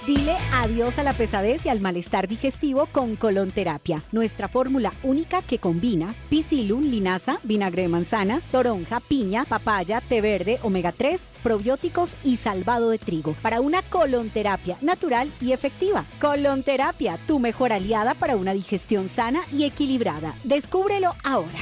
Dile adiós a la pesadez y al malestar digestivo con Colonterapia, nuestra fórmula única que combina Psyllium, linaza, vinagre de manzana, toronja, piña, papaya, té verde, omega 3, probióticos y salvado de trigo para una colonterapia natural y efectiva. Colonterapia, tu mejor aliada para una digestión sana y equilibrada. Descúbrelo ahora.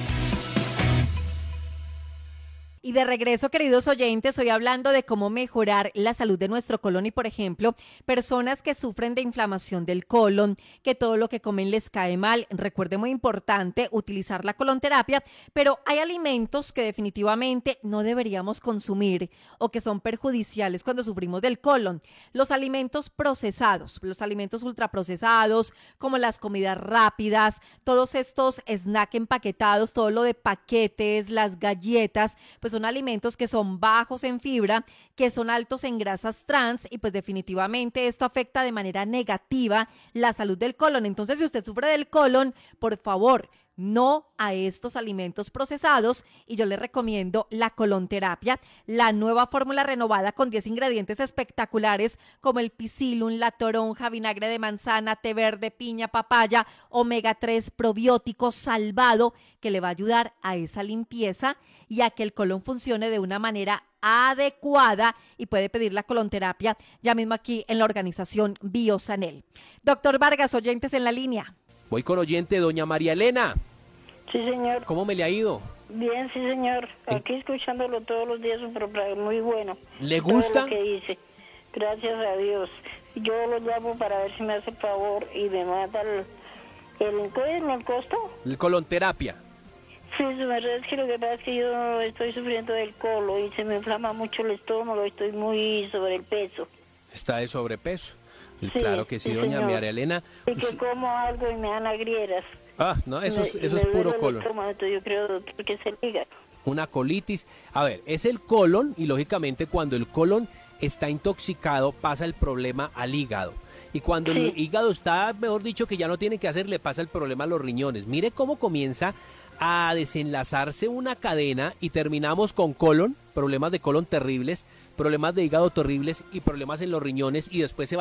Y de regreso, queridos oyentes, hoy hablando de cómo mejorar la salud de nuestro colon y, por ejemplo, personas que sufren de inflamación del colon, que todo lo que comen les cae mal. Recuerde, muy importante utilizar la colonterapia, pero hay alimentos que definitivamente no deberíamos consumir o que son perjudiciales cuando sufrimos del colon. Los alimentos procesados, los alimentos ultraprocesados, como las comidas rápidas, todos estos snacks empaquetados, todo lo de paquetes, las galletas, pues son alimentos que son bajos en fibra, que son altos en grasas trans y pues definitivamente esto afecta de manera negativa la salud del colon. Entonces, si usted sufre del colon, por favor, no a estos alimentos procesados, y yo le recomiendo la colonterapia, la nueva fórmula renovada con 10 ingredientes espectaculares como el Psyllium, la toronja, vinagre de manzana, té verde, piña, papaya, omega 3, probióticos, salvado, que le va a ayudar a esa limpieza y a que el colon funcione de una manera adecuada, y puede pedir la colonterapia ya mismo aquí en la organización Biosanel. Doctor Vargas, oyentes en la línea. Voy con oyente, doña María Elena. Sí, señor. ¿Cómo me le ha ido? Bien, sí, señor. Aquí escuchándolo todos los días, un programa muy bueno. ¿Le gusta? Todo lo que dice. Gracias a Dios. Yo lo llamo para ver si me hace el favor y me manda el costo. El colonterapia. Sí, su verdad es que lo que pasa es que yo estoy sufriendo del colon y se me inflama mucho el estómago, estoy muy sobre el peso. ¿Está de sobrepeso? Sí, claro que sí, doña María Elena. Y que como algo y me dan agrieras. Ah, no, eso es puro colon. Yo creo, doctor, que es el hígado. Una colitis. A ver, es el colon, y lógicamente cuando el colon está intoxicado pasa el problema al hígado. Y cuando el hígado está, mejor dicho, que ya no tiene que hacer, le pasa el problema a los riñones. Mire cómo comienza a desenlazarse una cadena y terminamos con colon, problemas de colon terribles, problemas de hígado terribles y problemas en los riñones, y después se va